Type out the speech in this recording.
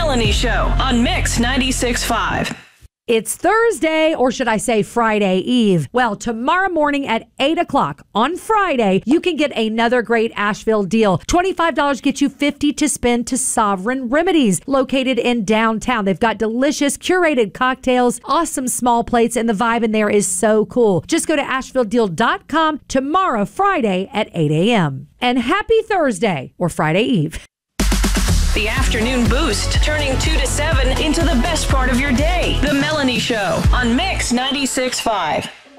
Melanie Show on Mix 96.5. It's Thursday, or should I say Friday Eve. Well, tomorrow morning at 8 o'clock on Friday, you can get another great Asheville deal. $25 gets you $50 to spend to Sovereign Remedies, located in downtown. They've got delicious curated cocktails, awesome small plates, and the vibe in there is so cool. Just go to AshevilleDeal.com tomorrow, Friday at 8 a.m. And happy Thursday, or Friday Eve. The afternoon boost, turning 2 to 7 into the best part of your day. The Melanie Show on Mix 96.5.